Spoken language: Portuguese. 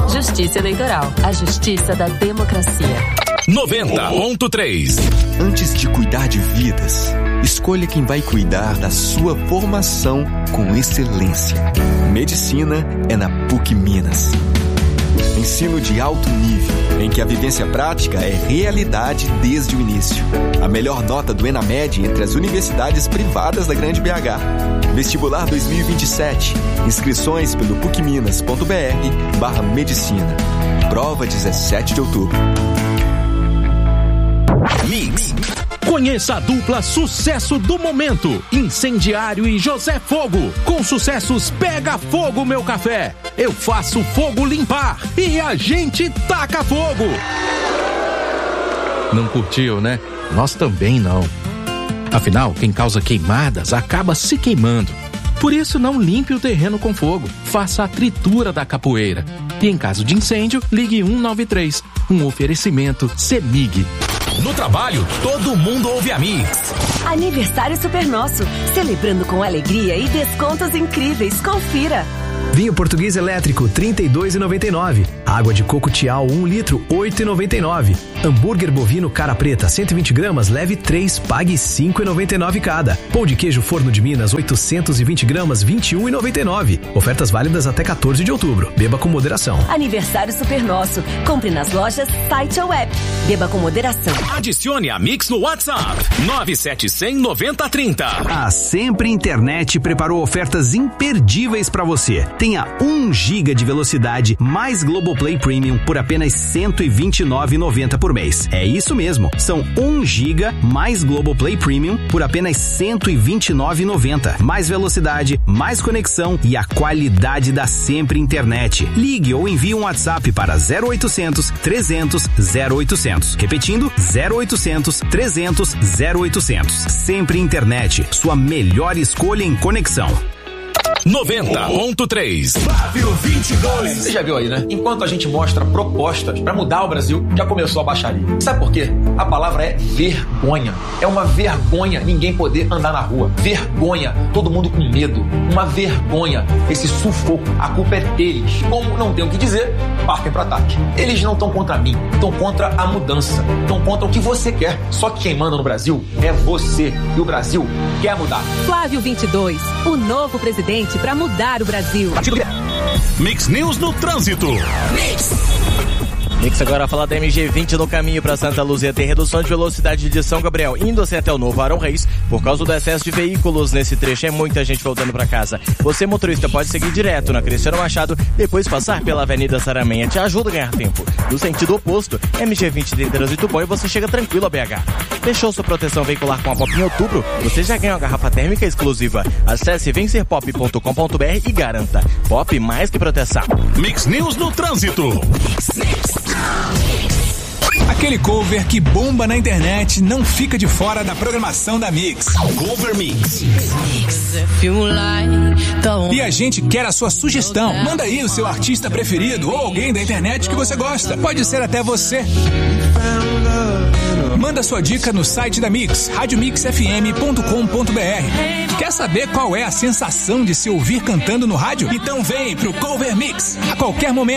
Justiça Eleitoral, a justiça da democracia. 90.3. Antes de cuidar de vidas, escolha quem vai cuidar da sua formação com excelência. Medicina é na PUC Minas. Ensino de alto nível, em que a vivência prática é realidade desde o início. A melhor nota do ENAMED entre as universidades privadas da Grande BH. Vestibular 2027. Inscrições pelo pucminas.br/medicina. Prova 17 de outubro. Mix. Conheça a dupla sucesso do momento, Incendiário e José Fogo. Com sucessos Pega Fogo Meu Café, Eu Faço Fogo Limpar e A Gente Taca Fogo. Não curtiu, né? Nós também não. Afinal, quem causa queimadas acaba se queimando. Por isso, não limpe o terreno com fogo. Faça a tritura da capoeira. E em caso de incêndio, ligue 193. Um oferecimento CEMIG. No trabalho, todo mundo ouve a Mix. Aniversário Super Nosso, celebrando com alegria e descontos incríveis. Confira. Vinho português elétrico, R$ 32,99. Água de coco Tial, 1 litro, R$ 8,99. Hambúrguer bovino cara preta, 120 gramas, leve 3, pague R$ 5,99 cada. Pão de queijo Forno de Minas, 820 gramas, R$ 21,99. Ofertas válidas até 14 de outubro. Beba com moderação. Aniversário Super Nosso. Compre nas lojas, site ou app. Beba com moderação. Adicione a Mix no WhatsApp. 971009030. A Sempre Internet preparou ofertas imperdíveis para você. Tenha 1 GB de velocidade mais Globoplay Premium por apenas R$ 129,90 por mês. É isso mesmo, são 1 GB mais Globoplay Premium por apenas R$ 129,90. Mais velocidade, mais conexão e a qualidade da Sempre Internet. Ligue ou envie um WhatsApp para 0800 300 0800. Repetindo, 0800 300 0800. Sempre Internet, sua melhor escolha em conexão. 90.3. Flávio 22. Você já viu aí, né? Enquanto a gente mostra propostas pra mudar o Brasil, já começou a baixaria. Sabe por quê? A palavra é vergonha. É uma vergonha ninguém poder andar na rua. Vergonha. Todo mundo com medo. Uma vergonha. Esse sufoco. A culpa é deles. Como não tem o que dizer, partem pro ataque. Eles não estão contra mim. Estão contra a mudança. Estão contra o que você quer. Só que quem manda no Brasil é você. E o Brasil quer mudar. Flávio 22. O novo presidente para mudar o Brasil. Mix News no trânsito. Mix agora fala da MG20 no caminho para Santa Luzia. Tem redução de velocidade de São Gabriel indo assim até o Novo Arão Reis por causa do excesso de veículos nesse trecho. É muita gente voltando para casa. Você, motorista, pode seguir direto na Cristiano Machado, depois passar pela Avenida Saramenha. Te ajuda a ganhar tempo. No sentido oposto, MG20 tem trânsito bom e você chega tranquilo a BH. Fechou sua proteção veicular com a Pop em outubro? Você já ganha uma garrafa térmica exclusiva. Acesse vencerpop.com.br e garanta. Pop mais que proteção. Mix News no trânsito. Aquele cover que bomba na internet não fica de fora da programação da Mix. Cover Mix. E a gente quer a sua sugestão. Manda aí o seu artista preferido ou alguém da internet que você gosta. Pode ser até você. Manda sua dica no site da Mix, radiomixfm.com.br. Quer saber qual é a sensação de se ouvir cantando no rádio? Então vem pro Cover Mix. A qualquer momento.